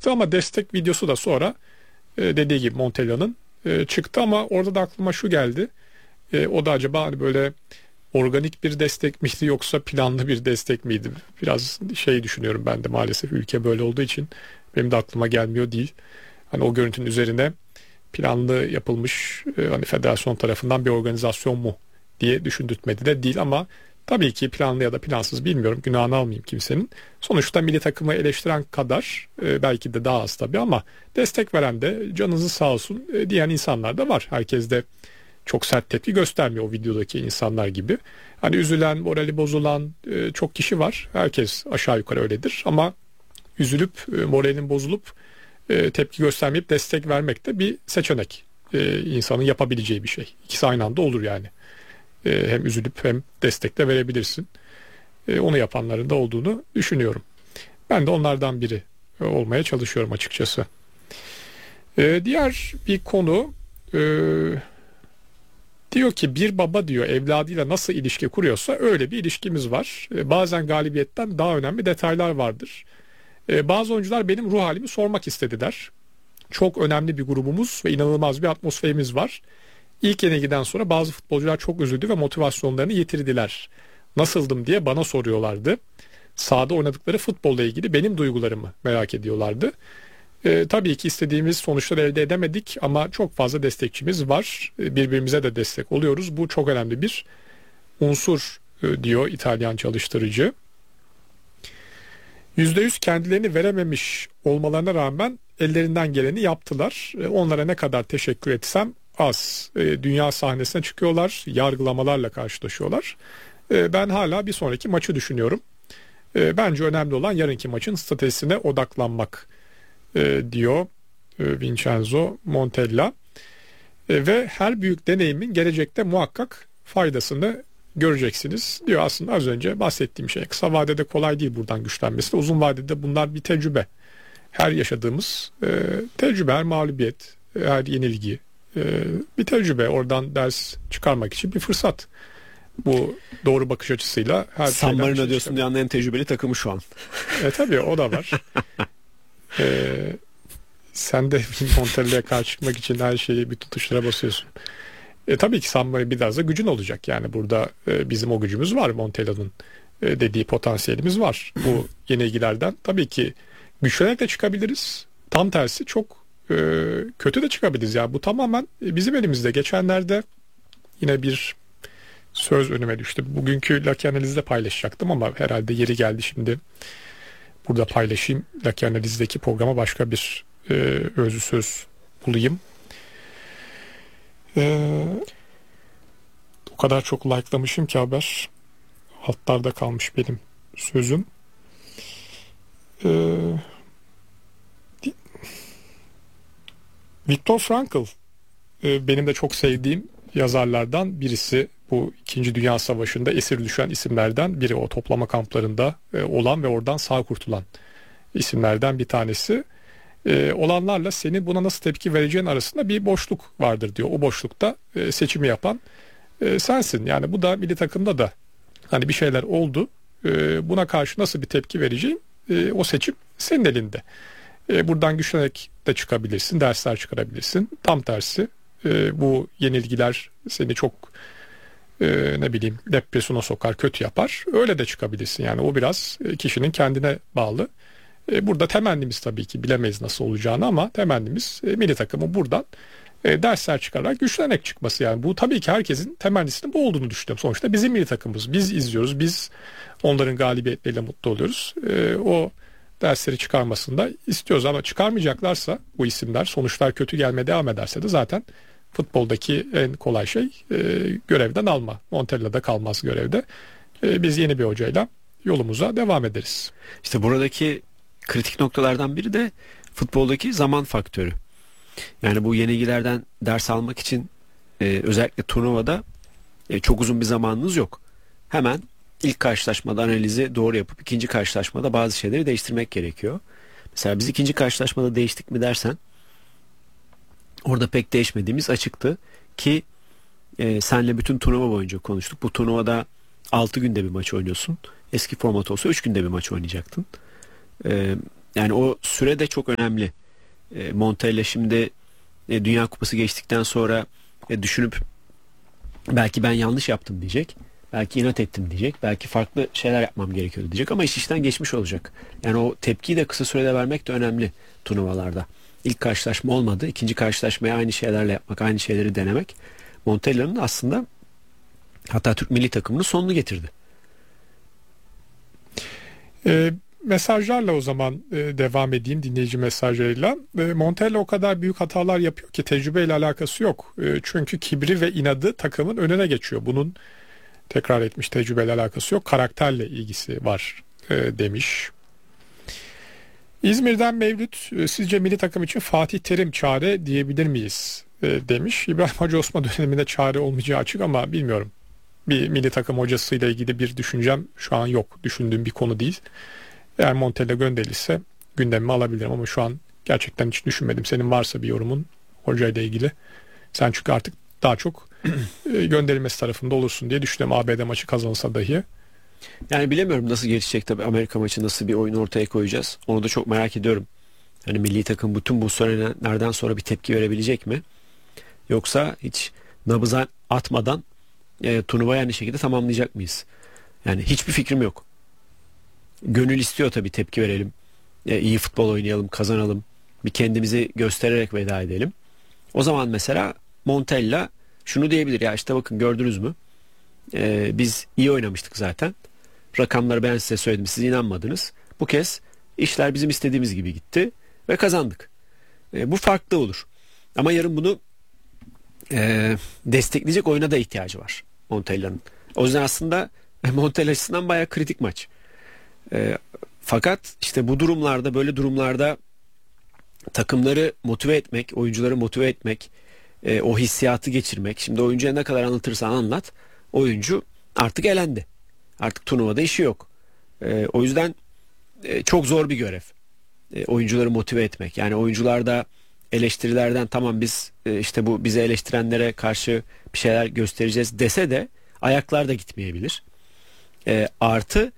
çıktı ama destek videosu da sonra dediği gibi Montella'nın çıktı ama orada da aklıma şu geldi. O da acaba hani böyle organik bir destek miydi yoksa planlı bir destek miydi? Biraz şey düşünüyorum ben de, maalesef ülke böyle olduğu için benim de aklıma gelmiyor değil. Hani o görüntünün üzerine planlı yapılmış hani federasyon tarafından bir organizasyon mu diye düşündürtmedi de değil ama tabii ki planlı ya da plansız bilmiyorum, günahını almayayım kimsenin. Sonuçta milli takımı eleştiren kadar belki de daha az tabii ama destek veren de canınızı sağ olsun diyen insanlar da var. Herkes de çok sert tepki göstermiyor o videodaki insanlar gibi. Hani üzülen, morali bozulan çok kişi var. Herkes aşağı yukarı öyledir ama üzülüp moralinin bozulup tepki göstermeyip destek vermek de bir seçenek. İnsanın yapabileceği bir şey. İkisi aynı anda olur yani. Hem üzülüp hem destek de verebilirsin. Onu yapanların da olduğunu düşünüyorum. Ben de onlardan biri olmaya çalışıyorum açıkçası. Diğer bir konu, diyor ki bir baba diyor evladıyla nasıl ilişki kuruyorsa öyle bir ilişkimiz var. Bazen galibiyetten daha önemli detaylar vardır. Bazı oyuncular benim ruh halimi sormak istediler. Çok önemli bir grubumuz ve inanılmaz bir atmosferimiz var. İlk yenilgiden sonra bazı futbolcular çok üzüldü ve motivasyonlarını yitirdiler. Nasıldım diye bana soruyorlardı. Sahada oynadıkları futbolla ilgili benim duygularımı merak ediyorlardı. Tabii ki istediğimiz sonuçları elde edemedik ama çok fazla destekçimiz var. Birbirimize de destek oluyoruz. Bu çok önemli bir unsur diyor İtalyan çalıştırıcı. %100 kendilerini verememiş olmalarına rağmen ellerinden geleni yaptılar. Onlara ne kadar teşekkür etsem az. Dünya sahnesine çıkıyorlar, yargılamalarla karşılaşıyorlar. Ben hala bir sonraki maçı düşünüyorum. Bence önemli olan yarınki maçın stratejisine odaklanmak diyor Vincenzo Montella. Ve her büyük deneyimin gelecekte muhakkak faydasını göreceksiniz diyor. Aslında az önce bahsettiğim şey, kısa vadede kolay değil buradan güçlenmesi de, uzun vadede bunlar bir tecrübe. Her yaşadığımız tecrübe, her mağlubiyet, her yenilgi bir tecrübe, oradan ders çıkarmak için bir fırsat. Bu doğru bakış açısıyla her San Marino diyorsun, dünyanın en tecrübeli takımı şu an. Tabii o da var. Sen de Montella'ya karşı çıkmak için her şeyi, bütün tuşlara basıyorsun. Tabii ki San Marino biraz da gücün olacak. Yani burada bizim o gücümüz var. Montella'nın dediği potansiyelimiz var. Bu yenilgilerden tabii ki güçlenerek de çıkabiliriz. Tam tersi çok kötü de çıkabiliriz. Yani bu tamamen bizim elimizde. Geçenlerde yine bir söz önüme düştü. Bugünkü Lucky Analiz'de paylaşacaktım ama herhalde yeri geldi şimdi. Burada paylaşayım. Lucky Analiz'deki programa başka bir özlü söz bulayım. O kadar çok like'lamışım ki haber. Altlarda kalmış benim sözüm. Viktor Frankl benim de çok sevdiğim yazarlardan birisi. Bu 2. Dünya Savaşı'nda esir düşen isimlerden biri. O toplama kamplarında olan ve oradan sağ kurtulan isimlerden bir tanesi. Olanlarla senin buna nasıl tepki vereceğin arasında bir boşluk vardır diyor. O boşlukta seçimi yapan sensin. Yani bu da milli takımda da hani bir şeyler oldu. Buna karşı nasıl bir tepki vereceğin, o seçim senin elinde. Buradan güçlenerek de çıkabilirsin, dersler çıkarabilirsin. Tam tersi bu yenilgiler seni çok ne bileyim depresyona sokar, kötü yapar. Öyle de çıkabilirsin. Yani o biraz kişinin kendine bağlı. Burada temennimiz, tabii ki bilemeyiz nasıl olacağını ama temennimiz milli takımın buradan dersler çıkararak güçlenerek çıkması. Yani bu tabii ki herkesin temennisinin bu olduğunu düşünüyorum. Sonuçta bizim milli takımımız. Biz izliyoruz. Biz onların galibiyetleriyle mutlu oluyoruz. O dersleri çıkarmasını da istiyoruz ama çıkarmayacaklarsa bu isimler, sonuçlar kötü gelmeye devam ederse de zaten futboldaki en kolay şey görevden alma. Montella'da kalmaz görevde. Biz yeni bir hocayla yolumuza devam ederiz. İşte buradaki kritik noktalardan biri de futboldaki zaman faktörü. Yani bu yenilgilerden ders almak için özellikle turnuvada çok uzun bir zamanınız yok. Hemen ilk karşılaşmada analizi doğru yapıp ikinci karşılaşmada bazı şeyleri değiştirmek gerekiyor. Mesela biz ikinci karşılaşmada değiştik mi dersen, orada pek değişmediğimiz açıktı ki senle bütün turnuva boyunca konuştuk. Bu turnuvada 6 günde bir maç oynuyorsun. Eski format olsa 3 günde bir maç oynayacaktın. Yani o süre de çok önemli. Montella şimdi Dünya Kupası geçtikten sonra düşünüp belki ben yanlış yaptım diyecek. Belki inat ettim diyecek. Belki farklı şeyler yapmam gerekiyordu diyecek ama iş işten geçmiş olacak. Yani o tepkiyi de kısa sürede vermek de önemli turnuvalarda. İlk karşılaşma olmadı. İkinci karşılaşmayı aynı şeylerle yapmak, aynı şeyleri denemek Montella'nın aslında hatta Türk milli takımının sonunu getirdi. Mesajlarla o zaman devam edeyim, dinleyici mesajlarıyla. Montella o kadar büyük hatalar yapıyor ki tecrübeyle alakası yok. Çünkü kibri ve inadı takımın önüne geçiyor. Bunun tekrar etmiş, tecrübeyle alakası yok. Karakterle ilgisi var demiş. İzmir'den Mevlüt, sizce milli takım için Fatih Terim çare diyebilir miyiz demiş. İbrahim Hacı Osman döneminde çare olmayacağı açık ama bilmiyorum. Bir milli takım hocasıyla ilgili bir düşüncem şu an yok. Düşündüğüm bir konu değil. Eğer Montella gönderilirse gündemime alabilirim ama şu an gerçekten hiç düşünmedim. Senin varsa bir yorumun hocayla ilgili. Sen çünkü artık daha çok gönderilmesi tarafında olursun diye düşünüyorum, ABD maçı kazanılsa dahi. Yani bilemiyorum nasıl gelişecek tabii, Amerika maçı nasıl bir oyun ortaya koyacağız. Onu da çok merak ediyorum. Hani milli takım bütün bu söylenenlerden sonra bir tepki verebilecek mi? Yoksa hiç nabıza atmadan turnuvayı aynı şekilde tamamlayacak mıyız? Yani hiçbir fikrim yok. Gönül istiyor tabii tepki verelim. İyi futbol oynayalım, kazanalım. Bir kendimizi göstererek veda edelim. O zaman mesela Montella şunu diyebilir: ya işte bakın, gördünüz mü? Biz iyi oynamıştık zaten. Rakamları ben size söyledim, siz inanmadınız. Bu kez işler bizim istediğimiz gibi gitti ve kazandık. Bu farklı olur. Ama yarın bunu destekleyecek oyuna da ihtiyacı var Montella'nın. O yüzden aslında Montella açısından bayağı kritik maç. Fakat işte bu durumlarda, böyle durumlarda takımları motive etmek, oyuncuları motive etmek, o hissiyatı geçirmek. Şimdi oyuncuya ne kadar anlatırsan anlat, oyuncu artık elendi. Artık turnuvada işi yok. O yüzden çok zor bir görev. Oyuncuları motive etmek. Yani oyuncular da eleştirilerden tamam biz işte bu bize eleştirenlere karşı bir şeyler göstereceğiz dese de ayaklar da gitmeyebilir. Artı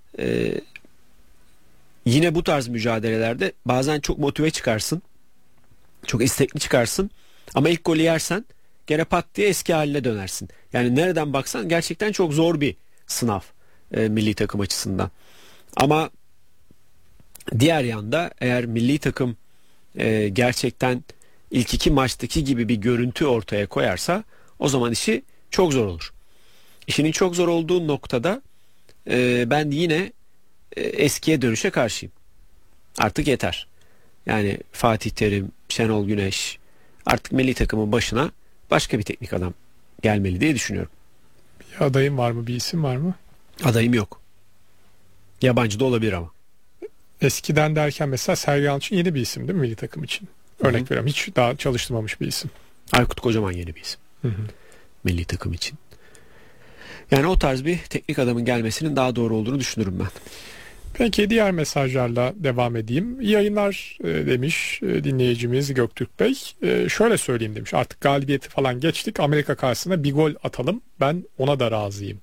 yine bu tarz mücadelelerde bazen çok motive çıkarsın. Çok istekli çıkarsın. Ama ilk golü yersen gene pat diye eski haline dönersin. Yani nereden baksan gerçekten çok zor bir sınav milli takım açısından. Ama diğer yanda eğer milli takım gerçekten ilk iki maçtaki gibi bir görüntü ortaya koyarsa o zaman işi çok zor olur. İşinin çok zor olduğu noktada ben yine eskiye dönüşe karşıyım. Artık yeter. Yani Fatih Terim, Şenol Güneş, artık milli takımın başına başka bir teknik adam gelmeli diye düşünüyorum. Bir adayın var mı? Bir isim var mı? Adayım yok. Yabancı da olabilir ama. Eskiden derken mesela Sergen Yalçın yeni bir isim değil mi milli takım için? Örnek veriyorum. Hiç daha çalıştırmamış bir isim. Aykut Kocaman yeni bir isim. Hı hı. Milli takım için. Yani o tarz bir teknik adamın gelmesinin daha doğru olduğunu düşünürüm ben. Peki diğer mesajlarla devam edeyim. İyi yayınlar demiş dinleyicimiz Göktürk Bey. Şöyle söyleyeyim demiş. Artık galibiyeti falan geçtik. Amerika karşısında bir gol atalım. Ben ona da razıyım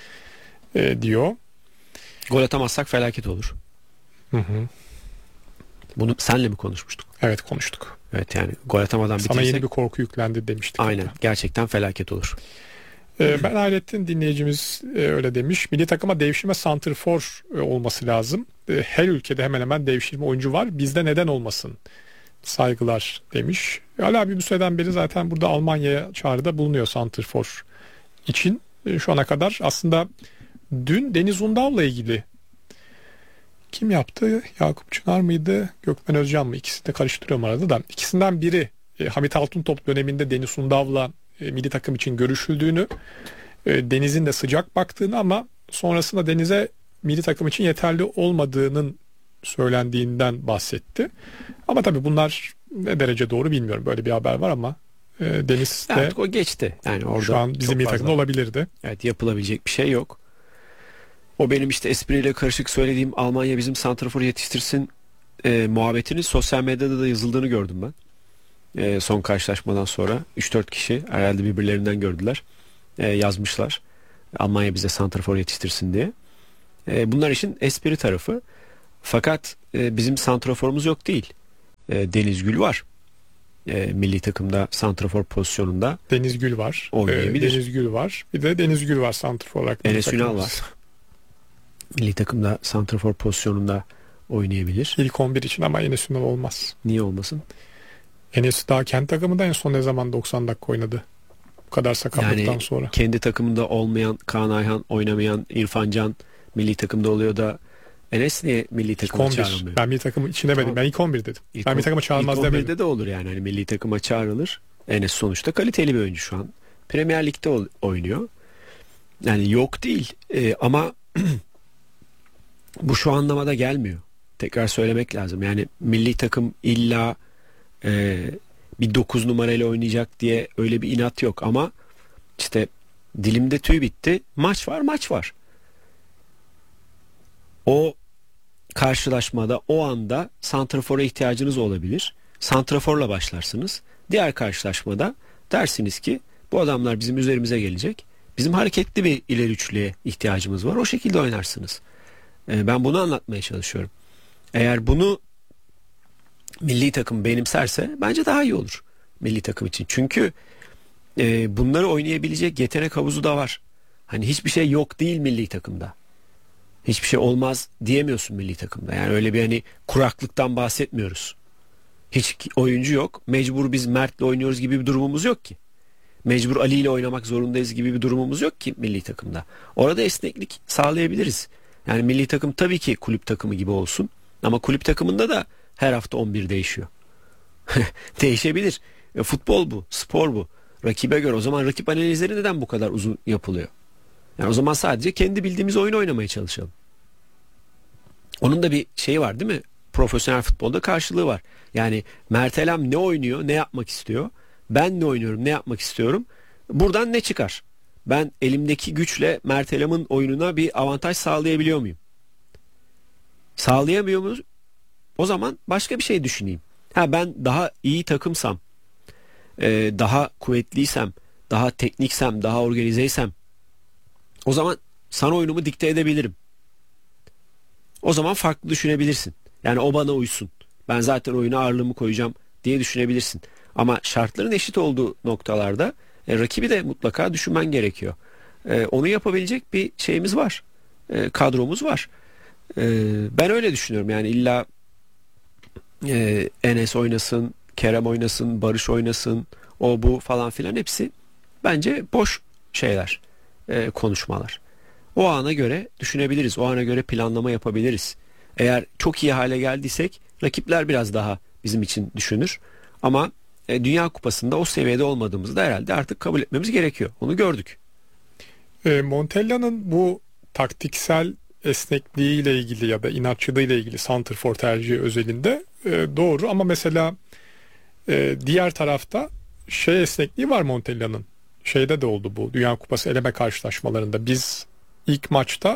diyor. Gol atamazsak felaket olur. Hı hı. Bunu senle mi konuşmuştuk? Evet, konuştuk. Evet, yani gol atamadan Sana bitirsek yeni bir korku yüklendi demiştik. aynen, hatta. gerçekten felaket olur. Ben Hayrettin dinleyicimiz öyle demiş. Milli takıma devşirme santrfor olması lazım. Her ülkede hemen hemen devşirme oyuncu var. Bizde neden olmasın? Saygılar demiş. Ali abi bu süreden beri zaten burada Almanya'ya çağrıda bulunuyor santrfor için. Şu ana kadar aslında dün Deniz Undav'la ilgili kim yaptı? Yakup Çınar mıydı? Gökmen Özcan mı? İkisini de karıştırıyorum arada da. İkisinden biri Hamit Altıntop döneminde Deniz Undav'la milli takım için görüşüldüğünü, Deniz'in de sıcak baktığını ama sonrasında Deniz'e milli takım için yeterli olmadığının söylendiğinden bahsetti. Ama tabii bunlar ne derece doğru bilmiyorum. Böyle bir haber var ama Deniz de Artık o geçti. Yani orada şu an bizim çok milli fazla, takımda olabilirdi. evet, yapılabilecek bir şey yok. O benim işte espriyle karışık söylediğim Almanya bizim santrafor yetiştirsin muhabbetinin sosyal medyada da yazıldığını gördüm ben. Son karşılaşmadan sonra 3-4 kişi herhalde birbirlerinden gördüler. Yazmışlar. Almanya bize santrafor yetiştirsin diye. Bunlar işin espri tarafı. Fakat bizim santraforumuz yok değil. Deniz Gül var. Milli takımda santrafor pozisyonunda Deniz Gül var. Oynayabilir. Deniz Gül var. Bir de Deniz Gül var santrafor olarak. Enes Ünal var. Milli takımda santrafor pozisyonunda oynayabilir. İlk 11 için ama Enes Ünal olmaz. Niye olmasın? Enes daha kendi takımında en son ne zaman 90 dakika oynadı? Bu kadar sakatlıktan Yani sonra. kendi takımında olmayan Kaan Ayhan, oynamayan İrfan Can milli takımda oluyor da Enes niye milli takıma 11. çağrılmıyor? Ben milli takımı içine demedim. Tamam. Ben ilk 11 dedim. İlk Ben milli takıma çağrılmaz ilk demedim. 11'de de olur yani. Hani milli takıma çağrılır. Enes sonuçta kaliteli bir oyuncu şu an. Premier Lig'de oynuyor. Yani yok değil. Ama bu şu anlamada gelmiyor. Tekrar söylemek lazım. Yani milli takım illa bir 9 numarayla oynayacak diye öyle bir inat yok. Ama işte dilimde tüy bitti. Maç var. O karşılaşmada o anda santrafora ihtiyacınız olabilir. Santraforla başlarsınız. Diğer karşılaşmada dersiniz ki bu adamlar bizim üzerimize gelecek. Bizim hareketli bir ileri üçlüye ihtiyacımız var. O şekilde oynarsınız. Ben bunu anlatmaya çalışıyorum. Eğer bunu milli takım benimserse bence daha iyi olur milli takım için. Çünkü bunları oynayabilecek yetenek havuzu da var. Hani hiçbir şey yok değil milli takımda. Hiçbir şey olmaz diyemiyorsun milli takımda. Yani öyle bir hani kuraklıktan bahsetmiyoruz. Hiç oyuncu yok. Mecbur biz Mert'le oynuyoruz gibi bir durumumuz yok ki. Mecbur Ali ile oynamak zorundayız gibi bir durumumuz yok ki milli takımda. Orada esneklik sağlayabiliriz. Yani milli takım tabii ki kulüp takımı gibi olsun. Ama kulüp takımında da her hafta 11 değişiyor. Değişebilir. Futbol bu, spor bu. Rakibe göre. O zaman rakip analizleri neden bu kadar uzun yapılıyor? Yani o zaman sadece kendi bildiğimiz oyunu oynamaya çalışalım. Onun da bir şeyi var değil mi? Profesyonel futbolda karşılığı var. Yani Mert Elem ne oynuyor, ne yapmak istiyor? Ben ne oynuyorum, ne yapmak istiyorum? Buradan ne çıkar? Ben elimdeki güçle Mert Elam'ın oyununa bir avantaj sağlayabiliyor muyum? Sağlayamıyor muyum? O zaman başka bir şey düşüneyim. Ben daha iyi takımsam, daha kuvvetliysem, daha tekniksem, daha organizeysem, o zaman sana oyunumu dikte edebilirim. O zaman farklı düşünebilirsin. Yani o bana uysun. Ben zaten oyuna ağırlığımı koyacağım diye düşünebilirsin. Ama şartların eşit olduğu noktalarda rakibi de mutlaka düşünmen gerekiyor. Onu yapabilecek bir şeyimiz var. Kadromuz var. Ben öyle düşünüyorum. Yani illa Enes oynasın, Kerem oynasın, Barış oynasın, o bu falan filan hepsi bence boş şeyler, konuşmalar. O ana göre düşünebiliriz. O ana göre planlama yapabiliriz. Eğer çok iyi hale geldiysek rakipler biraz daha bizim için düşünür. Ama Dünya Kupası'nda o seviyede olmadığımızı da herhalde artık kabul etmemiz gerekiyor. Onu gördük. Montella'nın bu taktiksel esnekliğiyle ilgili ya da inatçılığıyla ilgili santrfor tercihi özelinde doğru ama mesela diğer tarafta esnekliği var Montella'nın. Şeyde de oldu bu Dünya Kupası eleme karşılaşmalarında. Biz ilk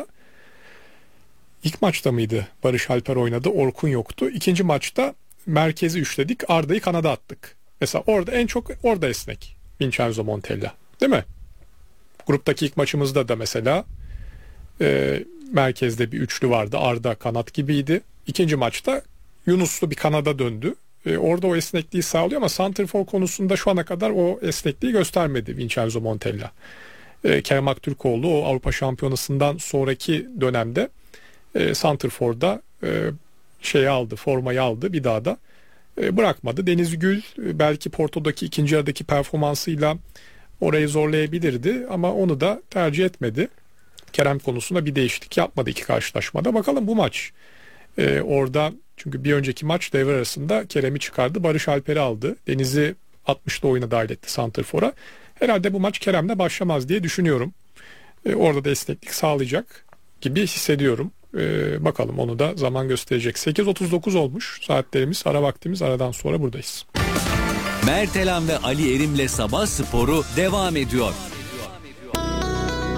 maçta mıydı? Barış Alper oynadı. Orkun yoktu. İkinci maçta merkezi üçledik. Arda'yı kanada attık. Mesela orada en çok orada esnek Vincenzo Montella. Değil mi? Gruptaki ilk maçımızda da mesela merkezde bir üçlü vardı. Arda kanat gibiydi. İkinci maçta Yunuslu bir kanada döndü. Orada o esnekliği sağlıyor ama santrfor konusunda şu ana kadar o esnekliği göstermedi Vincenzo Montella. Kerem Aktürkoğlu o Avrupa Şampiyonası'ndan sonraki dönemde santrforda formayı aldı, bir daha da bırakmadı. Deniz Gül belki Porto'daki ikinci yarıdaki performansıyla orayı zorlayabilirdi ama onu da tercih etmedi. Kerem konusunda bir değişiklik yapmadı iki karşılaşmada. Bakalım bu maç orada, çünkü bir önceki maç devre arasında Kerem'i çıkardı, Barış Alper'i aldı. Deniz'i 60'da oyuna dahil etti santrfora. Herhalde bu maç Kerem'le başlamaz diye düşünüyorum. Orada da esneklik sağlayacak gibi hissediyorum. Bakalım, onu da zaman gösterecek. 8.39 olmuş saatlerimiz, ara vaktimiz, aradan sonra buradayız. Mert Elam ve Ali Erim'le Sabah Sporu devam ediyor.